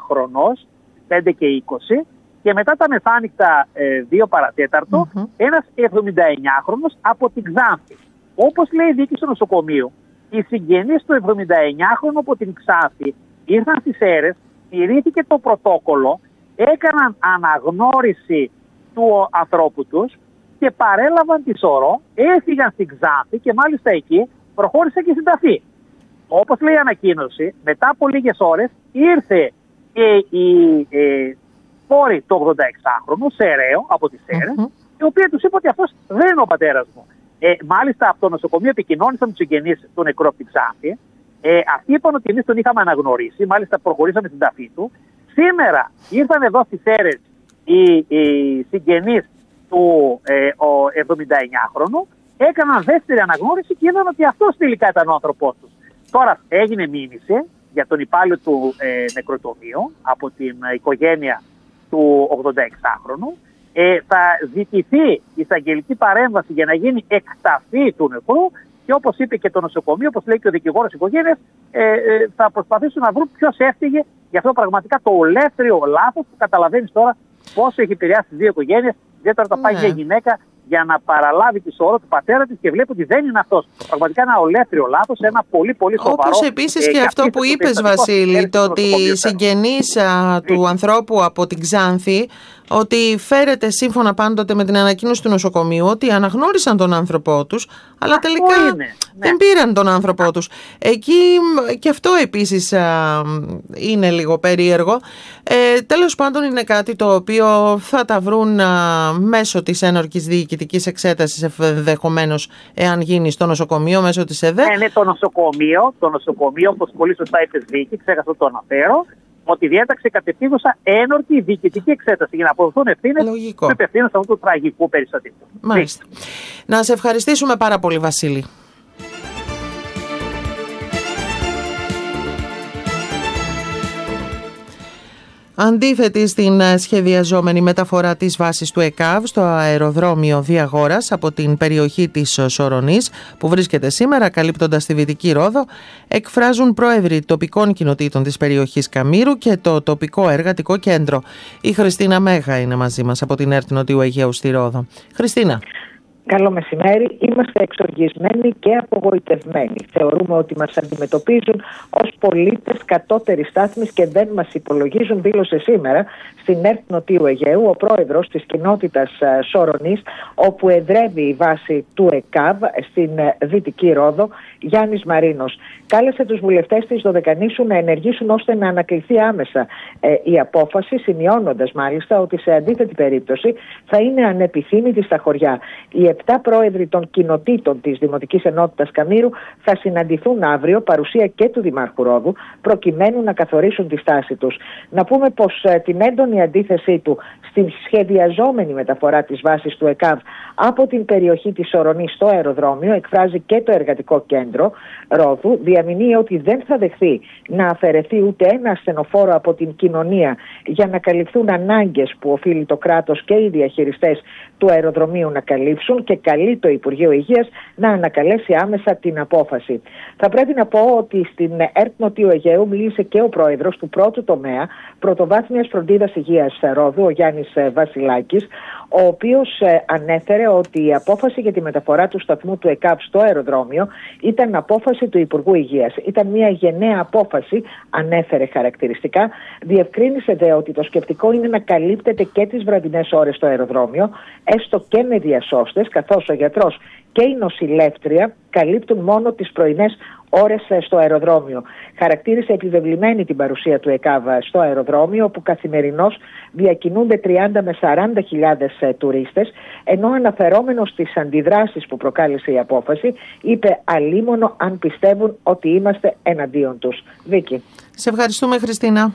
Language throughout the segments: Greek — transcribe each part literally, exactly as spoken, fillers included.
χρονός, πέντε και είκοσι, και μετά τα μεθάνυχτα ε, δύο παρατέταρτο, mm-hmm. ένας εβδομηνταεννιάχρονος από την Ξάνθη. Όπως λέει η διοίκηση του νοσοκομείου, οι συγγενείς του εβδομηνταεννιάχρονου από την Ξάνθη ήρθαν στις Σέρρες, τηρήθηκε το πρωτόκολλο, έκαναν αναγνώριση του ανθρώπου τους και παρέλαβαν τη σωρό, έφυγαν στην Ξάνθη και μάλιστα εκεί προχώρησε και στην ταφή. Όπως λέει η ανακοίνωση, μετά από λίγες ώρες ήρθε και η ε, κόρη του ογδονταεξάχρονου, Σεραίο, από τις Σέρρες, mm-hmm. η οποία τους είπε ότι αυτός δεν είναι ο πατέρας μου. Ε, μάλιστα από το νοσοκομείο επικοινώνησαν τους συγγενείς του νεκρού από την Ξάνθη. Ε, αυτοί είπαν ότι εμείς τον είχαμε αναγνωρίσει, μάλιστα προχωρήσαμε στην ταφή του. Σήμερα ήρθαν εδώ στις Σέρρες οι, οι συγγενείς του ε, εβδομηνταεννιάχρονου, έκαναν δεύτερη αναγνώριση και είδαν ότι αυτός τελικά ήταν ο άνθρωπός τους. Τώρα έγινε μήνυση για τον υπάλληλο του ε, νεκροτομείου από την ε, οικογένεια του ογδονταεξάχρονου. Ε, θα ζητηθεί εισαγγελική παρέμβαση για να γίνει εκταφή του νεκρού και όπως είπε και το νοσοκομείο, όπως λέει και ο δικηγόρος οικογένειας, ε, ε, θα προσπαθήσουν να βρουν ποιος έφτυγε για αυτό πραγματικά το ολέθριο λάθος που καταλαβαίνεις τώρα πόσο έχει επηρεάσει τις δύο οικογένειες, ιδιαίτερα όταν πάει μια γυναίκα για να παραλάβει τη σωρό του πατέρα της και βλέπει ότι δεν είναι αυτός. Πραγματικά ένα ολέθριο λάθος, ένα πολύ πολύ σοβαρό. Όπως επίσης ε, και, και αυτό που είπες, Βασίλη, το ότι οι συγγενείς του ανθρώπου από την Ξάνθη, ότι φέρεται σύμφωνα πάντοτε με την ανακοίνωση του νοσοκομείου ότι αναγνώρισαν τον άνθρωπό τους, αλλά αυτό τελικά είναι, δεν ναι. πήραν τον άνθρωπό τους. Εκεί και αυτό επίσης α, είναι λίγο περίεργο. Ε, τέλος πάντων είναι κάτι το οποίο θα τα βρουν α, μέσω της ένορκης διοικητικής εξέτασης, ενδεχομένως εάν γίνει στο νοσοκομείο μέσω της ΕΔΕ. Ναι, ναι, το νοσοκομείο, το νοσοκομείο, όπως πολύ σωστά είπες Βίκη, ξέχασα το αναφέρω, ότι διέταξε κατευθύνουσα ένορκη διοικητική εξέταση για να αποδοθούν ευθύνες που επευθύνουν σε αυτό το τραγικό περιστατικό. Μάλιστα. Να σε ευχαριστήσουμε πάρα πολύ, Βασίλη. Αντίθετη στην σχεδιαζόμενη μεταφορά της βάσης του ΕΚΑΒ στο αεροδρόμιο Διαγόρας από την περιοχή της Σορονής που βρίσκεται σήμερα καλύπτοντας τη Δυτική Ρόδο, εκφράζουν πρόεδροι τοπικών κοινοτήτων της περιοχής Καμήρου και το τοπικό εργατικό κέντρο. Η Χριστίνα Μέγα είναι μαζί μας από την ΕΡΤ Νοτιού Αιγαίου στη Ρόδο. Χριστίνα. Καλό μεσημέρι. Είμαστε εξοργισμένοι και απογοητευμένοι. Θεωρούμε ότι μας αντιμετωπίζουν ως πολίτες κατώτερης στάθμης και δεν μας υπολογίζουν, δήλωσε σήμερα στην ΕΡΤ Νοτιού Αιγαίου ο πρόεδρος της κοινότητας Σορονής, όπου εδρεύει η βάση του ΕΚΑΒ στην Δυτική Ρόδο, Γιάννης Μαρίνος. Κάλεσε τους βουλευτές της Δωδεκανήσου να ενεργήσουν ώστε να ανακληθεί άμεσα ε, η απόφαση, σημειώνοντας μάλιστα ότι σε αντίθετη περίπτωση θα είναι ανεπιθύμητη στα χωριά. Οι επτά πρόεδροι των κοινοτήτων της Δημοτικής Ενότητας Καμήρου θα συναντηθούν αύριο, παρουσία και του Δημάρχου Ρόδου, προκειμένου να καθορίσουν τη στάση τους. Να πούμε πως ε, την έντονη αντίθεσή του στην σχεδιαζόμενη μεταφορά της βάσης του ΕΚΑΒ από την περιοχή της Σορονής στο αεροδρόμιο εκφράζει και το Εργατικό Κέντρο Ρόδου. Διαμηνύει ότι δεν θα δεχθεί να αφαιρεθεί ούτε ένα ασθενοφόρο από την κοινωνία για να καλυφθούν ανάγκες που οφείλει το κράτος και οι διαχειριστές του αεροδρομίου να καλύψουν και καλεί το Υπουργείο Υγείας να ανακαλέσει άμεσα την απόφαση. Θα πρέπει να πω ότι στην ΕΡΤ Νοτιού Αιγαίου μίλησε και ο πρόεδρος του πρώτου τομέα πρωτοβάθμιας φροντίδας υγείας Ρόδου, ο Γιάννης Βασιλάκης, ο οποίος ανέφερε ότι η απόφαση για τη μεταφορά του σταθμού του ΕΚΑΒ στο αεροδρόμιο ήταν απόφαση του Υπουργού Υγείας. Ήταν μια γενναία απόφαση, ανέφερε χαρακτηριστικά. Διευκρίνησε δε ότι το σκεπτικό είναι να καλύπτεται και τις βραδινές ώρες στο αεροδρόμιο, έστω και με διασώστες, καθώς ο γιατρός και η νοσηλεύτρια καλύπτουν μόνο τις πρωινές ώρες στο αεροδρόμιο. Χαρακτήρισε επιβεβλημένη την παρουσία του ΕΚΑΒ στο αεροδρόμιο, όπου καθημερινώς διακινούνται τριάντα με σαράντα χιλιάδες τουρίστες, ενώ αναφερόμενος στις αντιδράσεις που προκάλεσε η απόφαση, είπε αλίμονο αν πιστεύουν ότι είμαστε εναντίον τους. Βίκη. Σε ευχαριστούμε, Χριστίνα.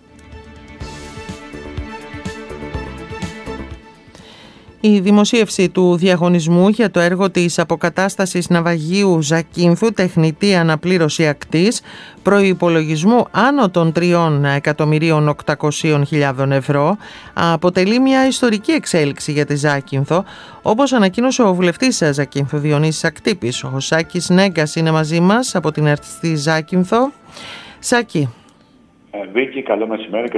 Η δημοσίευση του διαγωνισμού για το έργο της αποκατάστασης ναυαγίου Ζακίνθου, τεχνητή αναπλήρωση ακτής, προϋπολογισμού άνω των τριών εκατομμυρίων οκτακόσιες χιλιάδες ευρώ, αποτελεί μια ιστορική εξέλιξη για τη Ζάκυνθο, όπως ανακοίνωσε ο βουλευτής Ζακίνθου Διονύσης Ακτύπης. Ο Σάκης Νέγκας είναι μαζί μας από την ΕΡΤ στη Ζάκυνθο. Σάκη. Βίκη, καλό μεσημέρι και